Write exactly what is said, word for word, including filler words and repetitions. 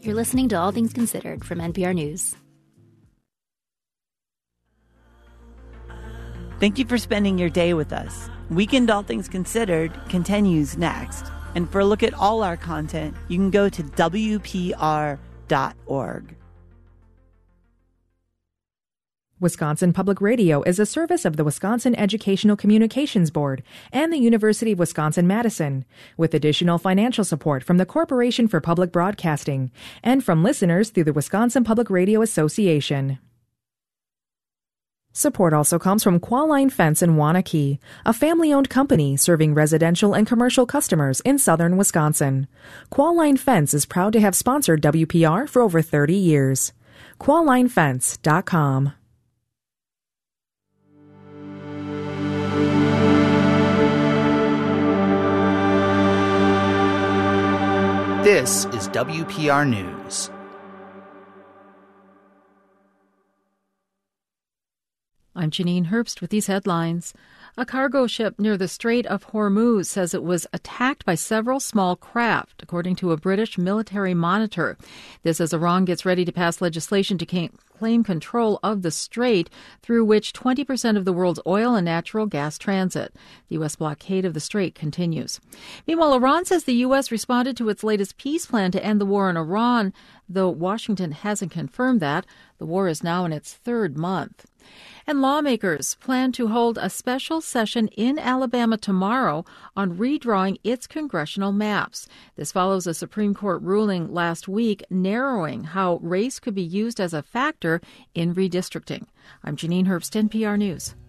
You're listening to All Things Considered from N P R News. Thank you for spending your day with us. Weekend All Things Considered continues next. And for a look at all our content, you can go to W P R dot org. Wisconsin Public Radio is a service of the Wisconsin Educational Communications Board and the University of Wisconsin-Madison, with additional financial support from the Corporation for Public Broadcasting and from listeners through the Wisconsin Public Radio Association. Support also comes from Qualline Fence in Waunakee, a family-owned company serving residential and commercial customers in southern Wisconsin. Qualline Fence is proud to have sponsored W P R for over thirty years. qualline fence dot com. This is W P R News. I'm Janine Herbst with these headlines. A cargo ship near the Strait of Hormuz says it was attacked by several small craft, according to a British military monitor. This as Iran gets ready to pass legislation to claim control of the strait, through which twenty percent of the world's oil and natural gas transit. The U S blockade of the strait continues. Meanwhile, Iran says the U S responded to its latest peace plan to end the war in Iran, though Washington hasn't confirmed that. The war is now in its third month. And lawmakers plan to hold a special session in Alabama tomorrow on redrawing its congressional maps. This follows a Supreme Court ruling last week narrowing how race could be used as a factor in redistricting. I'm Janine Herbst, N P R News.